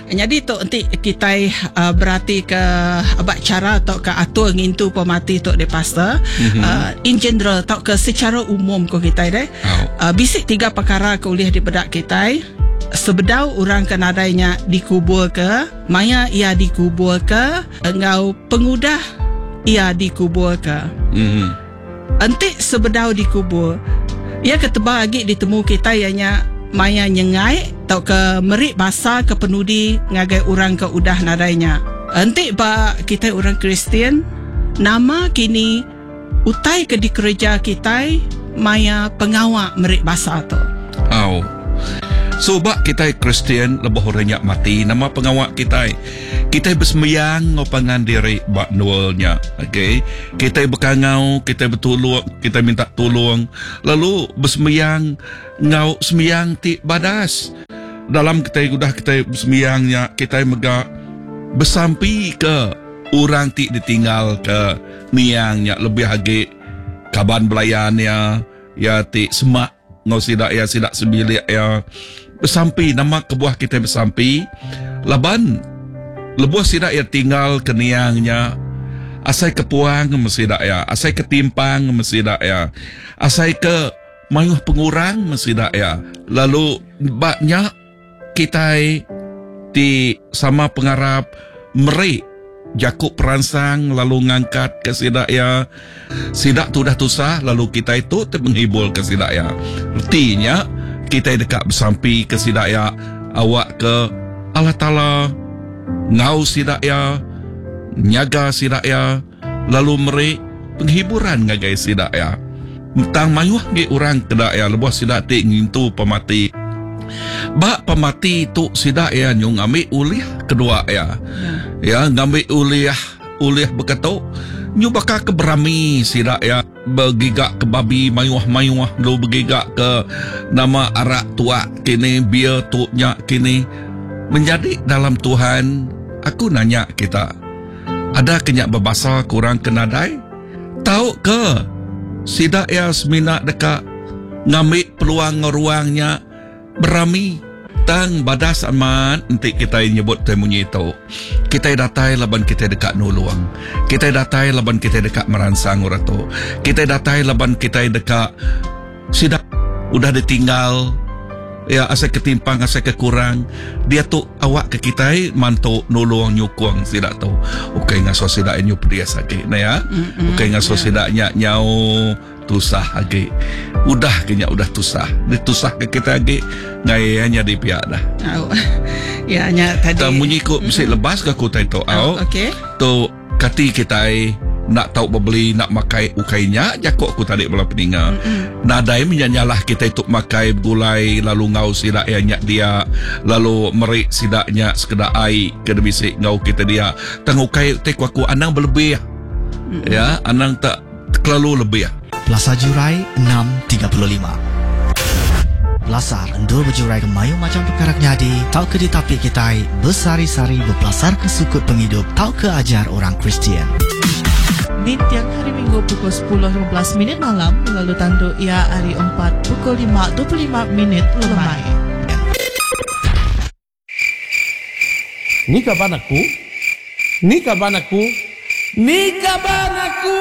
Jadi tok nanti kita berarti ke abad cara atau ke atur ngintu pemati tok de pastor. In general tok ke secara umum ko kita deh. Bisik 3 perkara ke ulih di bedak kita. Sebedau orang kenadainya dikubur ke, maya ia dikubur ke, engau pengudah ia dikubur ke. Antik sebedau dikubur, ia ketebal lagi ditemu kita ianya maya nyengai atau ke merik basa ke penudi ngagai orang ke udah nadainya. Antik ba kita orang Kristian, nama kini utai ke di gereja kita maya pengawak merik basa tu. Sebab kita Kristian lebih renyak mati nama pengawak kita. Kita bersemayang ngopangan diri bak nualnya. Okay? Kita berkangau, kita bertolong, kita minta tolong. Lalu bersemayang ngau semayang ti badas. Dalam kita bersemayangnya kita mega bersampi ke orang ti ditinggal ke niangnya lebih hagi kaban belayannya ya ti semak ngau sidak sebilik ya. Bersampi nama kebuah kita bersampi laban lebuh sidak ya tinggal keniangnya asai kepuang mesidak ya asai ketimpang mesidak ya asai ke mayuh pengurang mesidak ya lalu banyak kita di sama pengarap meri jakuk peransang lalu ngangkat ke sidak ya sidak tu dah tusah lalu kita itu menghibur ke sidak ya artinya kita dekat bersampi ke sidak ya awak ke Allah Ta'ala ngau sidak ya nyaga sidak ya lalu meri penghiburan ngagai sidak ya tang mayuh ge orang kedak ya lebuh sidak tik ngintu pemati bak pemati tu sidak ya nyung ambil uliah kedua ya ngambil uliah berkatuk nyu bakal ke berami sidak ya bergigak ke babi mayuah lu bergigak ke nama arak tua kini biar tuknya kini menjadi dalam Tuhan. Aku nanya kita ada kenyak berbahasa kurang kenadai tahu ke sidak ya semina dekat ngambil peluang ruangnya berami tang badas aman nanti kita nyebut temunya itu kita datai laban kita dekat nuluang kita datai laban kita dekat meransang urato kita datai laban kita dekat sidak udah ditinggal ya asal ketimpang asal kekurang dia tu awak ke kita mantu nuluang nyukuang sidak tu okay ngaso sidak nyup dia sakit nah ya okay ngaso sidaknya nyau tusah lagi udah kenya udah tusah ditusah ke kita lagi ngai hanya di pihak dah ya hanya tadi tak munyi ko bisa lebas ke kota itu okay tu kati kita nak tahu beli nak makai ukainya jakok aku tadi belah peninga nadai menyanyalah kita itu makai gulai lalu ngau sidak ya nyak dia lalu merik sidaknya sekedar ai ke bisik ngau kita dia tangukai tek aku anang berlebih ya anang tak terlalu lebih Plaza Jurai 6.35 Belasar endul berjurai ke mayu macam perkara nyadi tau ke di tapi kita bersari-sari berpelasar ke sukut penghidup tau ke ajar orang Kristian di tiang hari Minggu pukul 10.15 malam lalu tanduk ia hari 4 pukul 5.25 lemai. Ni kapan aku? Ni kapan aku? Ni kapan aku?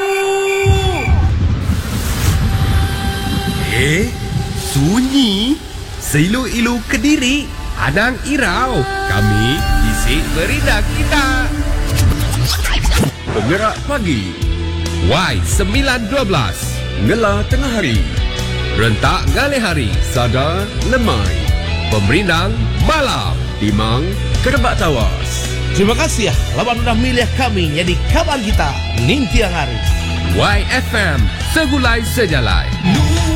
Sunyi seilu-ilu Kediri Adang Irau kami isi beridak kita Penggerak Pagi Y912 Ngela Tengah Hari Rentak Gale Hari Sada Lemai Pemerindang Malam Timang Kerebak Tawas. Terima kasih lawan udah milih kami jadi kawan kita Ning Tiang Hari YFM Segulai Sejalai